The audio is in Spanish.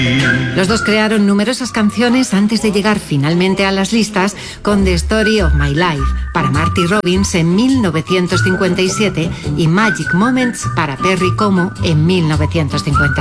Los dos crearon numerosas canciones antes de llegar finalmente a las listas con The Story of My Life para Marty Robbins en 1957 y Magic Moments para Perry Como en 1958.